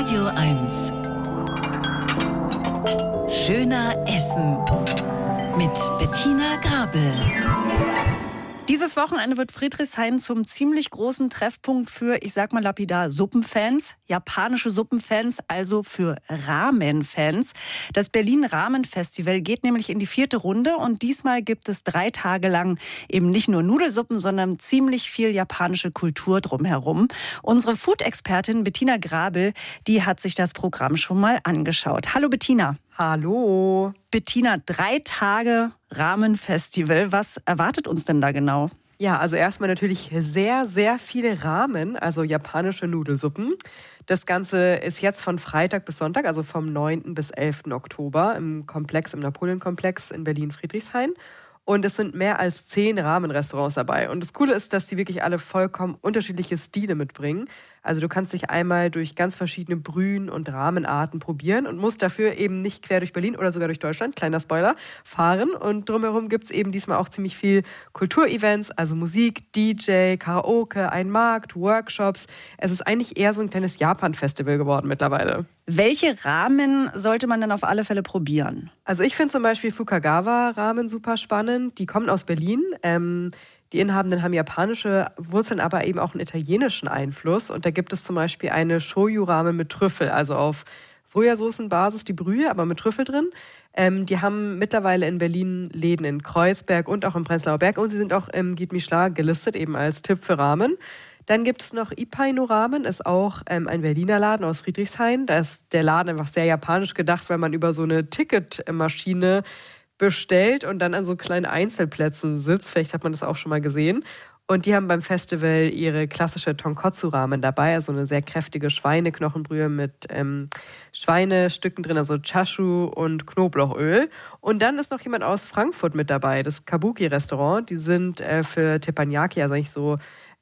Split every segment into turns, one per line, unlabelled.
Radio 1. Schöner Essen mit Bettina Grabel.
Dieses Wochenende wird Friedrichshain zum ziemlich großen Treffpunkt für, ich sag mal lapidar, Suppenfans, japanische Suppenfans, also für Ramen-Fans. Das Berlin Ramen Festival geht nämlich in die 4. Runde und diesmal gibt es 3 Tage lang eben nicht nur Nudelsuppen, sondern ziemlich viel japanische Kultur drumherum. Unsere Food-Expertin Bettina Grabel, die hat sich das Programm schon mal angeschaut. Hallo Bettina.
Hallo.
Bettina, 3 Tage Ramen-Festival. Was erwartet uns denn da genau?
Ja, also erstmal natürlich sehr, sehr viele Ramen, also japanische Nudelsuppen. Das Ganze ist jetzt von Freitag bis Sonntag, also vom 9. bis 11. Oktober im Napoleon-Komplex in Berlin-Friedrichshain. Und es sind mehr als 10 Ramen-Restaurants dabei. Und das Coole ist, dass die wirklich alle vollkommen unterschiedliche Stile mitbringen. Also du kannst dich einmal durch ganz verschiedene Brühen- und Ramenarten probieren und musst dafür eben nicht quer durch Berlin oder sogar durch Deutschland, kleiner Spoiler, fahren. Und drumherum gibt's eben diesmal auch ziemlich viel Kulturevents, also Musik, DJ, Karaoke, ein Markt, Workshops. Es ist eigentlich eher so ein kleines Japan-Festival geworden mittlerweile.
Welche Ramen sollte man denn auf alle Fälle probieren?
Also ich finde zum Beispiel Fukagawa-Ramen super spannend. Die kommen aus Berlin. Die Inhabenden haben japanische Wurzeln, aber eben auch einen italienischen Einfluss. Und da gibt es zum Beispiel eine Shoyu-Ramen mit Trüffel, also auf Sojasoßenbasis die Brühe, aber mit Trüffel drin. Die haben mittlerweile in Berlin Läden in Kreuzberg und auch im Prenzlauer Berg. Und sie sind auch im Guide Michelin gelistet, eben als Tipp für Ramen. Dann gibt es noch Ippai no Ramen, ist auch ein Berliner Laden aus Friedrichshain. Da ist der Laden einfach sehr japanisch gedacht, weil man über so eine Ticketmaschine bestellt und dann an so kleinen Einzelplätzen sitzt. Vielleicht hat man das auch schon mal gesehen. Und die haben beim Festival ihre klassische Tonkotsu-Ramen dabei, also eine sehr kräftige Schweineknochenbrühe mit Schweinestücken drin, also Chashu und Knoblauchöl. Und dann ist noch jemand aus Frankfurt mit dabei, das Kabuki-Restaurant. Die sind für Teppanyaki, also eigentlich so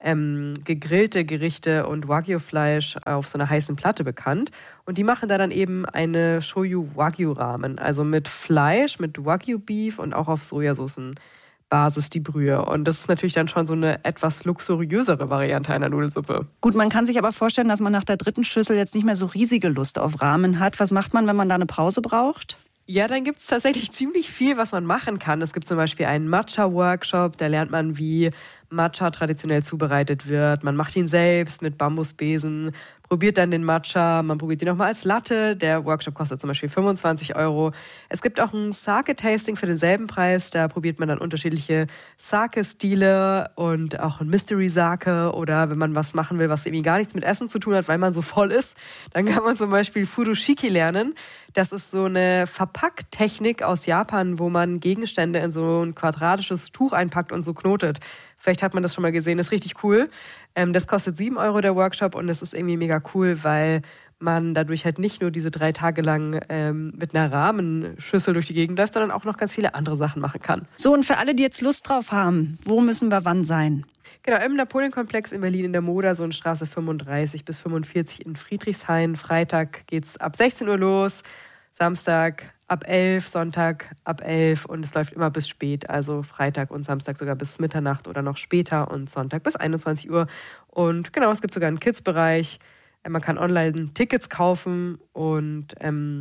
gegrillte Gerichte und Wagyu-Fleisch auf so einer heißen Platte bekannt. Und die machen da dann eben eine Shoyu-Wagyu-Ramen, also mit Fleisch, mit Wagyu-Beef und auch auf Sojasoßenbasis die Brühe. Und das ist natürlich dann schon so eine etwas luxuriösere Variante einer Nudelsuppe.
Gut, man kann sich aber vorstellen, dass man nach der 3. Schüssel jetzt nicht mehr so riesige Lust auf Ramen hat. Was macht man, wenn man da eine Pause braucht?
Ja, dann gibt es tatsächlich ziemlich viel, was man machen kann. Es gibt zum Beispiel einen Matcha-Workshop, da lernt man, wie Matcha traditionell zubereitet wird. Man macht ihn selbst mit Bambusbesen, probiert dann den Matcha, man probiert ihn nochmal als Latte. Der Workshop kostet zum Beispiel 25 €. Es gibt auch ein Sake-Tasting für denselben Preis. Da probiert man dann unterschiedliche Sake-Stile und auch ein Mystery-Sake. Oder wenn man was machen will, was irgendwie gar nichts mit Essen zu tun hat, weil man so voll ist, dann kann man zum Beispiel Furushiki lernen. Das ist so eine Verpacktechnik aus Japan, wo man Gegenstände in so ein quadratisches Tuch einpackt und so knotet. Vielleicht hat man das schon mal gesehen, das ist richtig cool. Das kostet 7 € der Workshop und das ist irgendwie mega cool, weil man dadurch halt nicht nur diese 3 Tage lang mit einer Rahmenschüssel durch die Gegend läuft, sondern auch noch ganz viele andere Sachen machen kann.
So, und für alle, die jetzt Lust drauf haben, wo müssen wir wann sein?
Genau, im Napoleon-Komplex in Berlin in der Modersohnstraße 35 bis 45 in Friedrichshain. Freitag geht's ab 16 Uhr los, Samstag ab 11, Sonntag ab 11 und es läuft immer bis spät, also Freitag und Samstag sogar bis Mitternacht oder noch später und Sonntag bis 21 Uhr. Und genau, es gibt sogar einen Kids-Bereich, man kann online Tickets kaufen und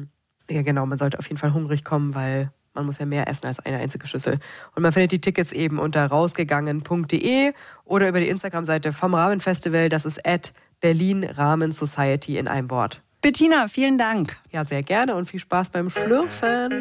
ja genau, man sollte auf jeden Fall hungrig kommen, weil man muss ja mehr essen als eine einzige Schüssel. Und man findet die Tickets eben unter rausgegangen.de oder über die Instagram-Seite vom Ramen-Festival, das ist @Berlin Ramen Society in einem Wort.
Bettina, vielen Dank.
Ja, sehr gerne und viel Spaß beim Schlürfen.